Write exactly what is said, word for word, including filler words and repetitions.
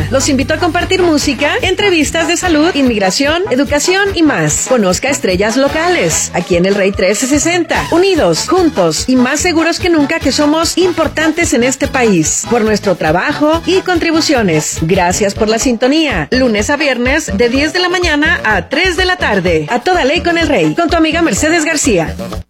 mañana. Los invito a compartir música, entrevistas de salud, inmigración, educación y más. Conozca estrellas locales, aquí en el Rey trece sesenta. Unidos, juntos y más seguros que nunca que somos importantes en este país. Por nuestro trabajo y contribuciones. Gracias por la sintonía. Lunes a viernes de diez de la mañana a tres de la tarde. A toda ley con el Rey. Con tu amiga Mercedes García.